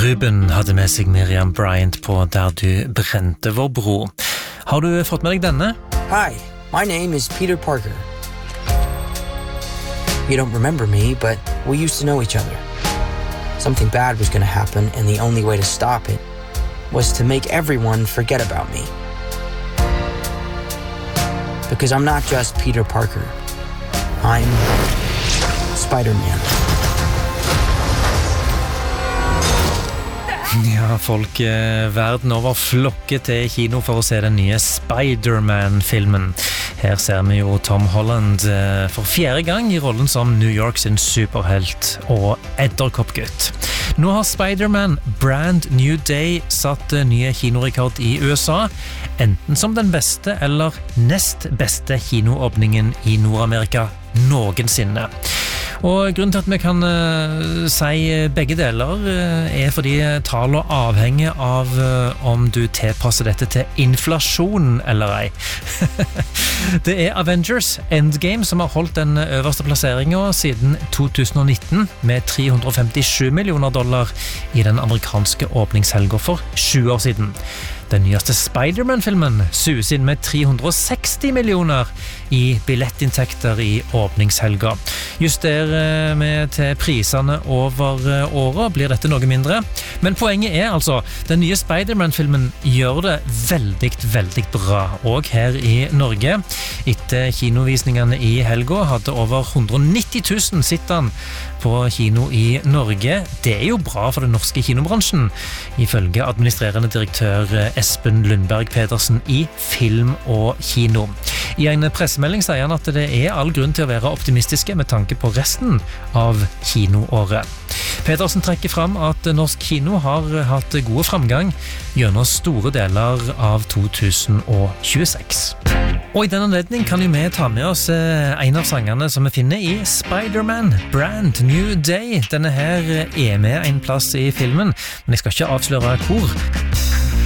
Ruben hadde med seg Miriam Bryant på Der du brente vår bro. Har du fått med deg denne? Hi, my name is Peter Parker. You don't remember me, but we used to know each other. Something bad was going to happen, and the only way to stop it was to make everyone forget about me. Because I'm not just Peter Parker. I'm Spider-Man. Ja, folk verden over flokker til kino for å se den nye Spider-Man-filmen. Her ser vi jo Tom Holland for 4. gang i rollen som New York sin superhelt og edderkoppgutt. Nå har Spider-Man Brand New Day satt nye kinorekord i USA, enten som den beste eller nest beste kinoåpningen i Nord-Amerika noensinne. Og grunnen til at vi kan si begge deler fordi tallene avhenger av om du tilpasser dette til inflasjon eller ei. Det Avengers Endgame som har holdt den øverste plasseringen siden 2019 med $357 millioner i den amerikanske åpningshelgen for 20 år siden. Den nyeste Spider-Man-filmen suser inn med 360 millioner i billettinntekter i åpningshelga. Justerer vi til prisene over året, blir dette noe mindre. Men poenget altså, den nye Spider-Man-filmen gjør det veldig, veldig bra. Og her i Norge, etter kinovisningene i helga, hadde over 190 000 sett den på kino i Norge. Det jo bra for den norske kinobransjen, ifølge administrerende direktør Espen Lundberg Pedersen i Film og Kino. I en pressemelding sier han at det all grunn til å være optimistiske med tanke på resten av kinoåret. Pedersen trekker fram at norsk kino har hatt gode framgang gjennom store deler av 2026. Og i denne anledning kan jo vi ta med oss en av sangene som vi finner i Spider-Man Brand New Day. Denne her med en plass i filmen, men jeg skal ikke avsløre hvor.